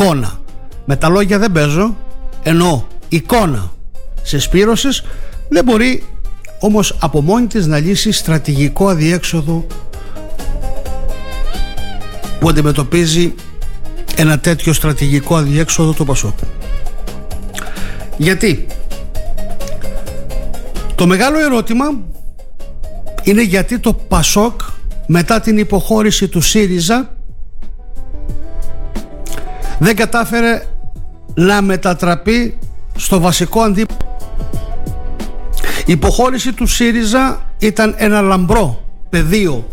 εικόνα. Με τα λόγια δεν παίζω, εννοώ εικόνα συσπήρωσης. Δεν μπορεί όμως από μόνη της να λύσει στρατηγικό αδιέξοδο που αντιμετωπίζει ένα τέτοιο στρατηγικό αδιέξοδο το ΠΑΣΟΚ. Γιατί το μεγάλο ερώτημα είναι γιατί το ΠΑΣΟΚ μετά την υποχώρηση του ΣΥΡΙΖΑ δεν κατάφερε να μετατραπεί στο βασικό αντίπαλο. Η υποχώρηση του ΣΥΡΙΖΑ ήταν ένα λαμπρό πεδίο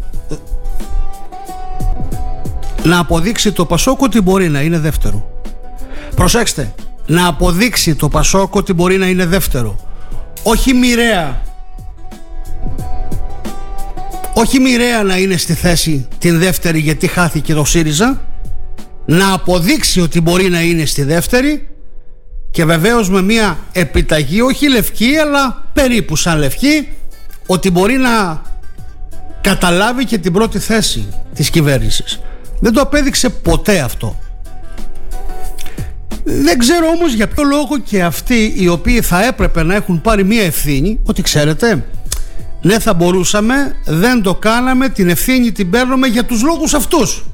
να αποδείξει το ΠΑΣΟΚ ότι μπορεί να είναι δεύτερο. Προσέξτε, να αποδείξει το ΠΑΣΟΚ ότι μπορεί να είναι δεύτερο. Όχι μοιραία. Όχι μοιραία να είναι στη θέση την δεύτερη γιατί χάθηκε το ΣΥΡΙΖΑ. Να αποδείξει ότι μπορεί να είναι στη δεύτερη και βεβαίως με μια επιταγή, όχι λευκή αλλά περίπου σαν λευκή, ότι μπορεί να καταλάβει και την πρώτη θέση της κυβέρνησης. Δεν το απέδειξε ποτέ αυτό. Δεν ξέρω όμως για ποιο λόγο και αυτοί οι οποίοι θα έπρεπε να έχουν πάρει μια ευθύνη, ότι ξέρετε, ναι θα μπορούσαμε, δεν το κάναμε, την ευθύνη την παίρνουμε για τους λόγους αυτούς.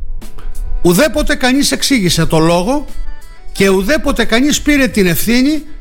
Ουδέποτε κανείς εξήγησε το λόγο και ουδέποτε κανείς πήρε την ευθύνη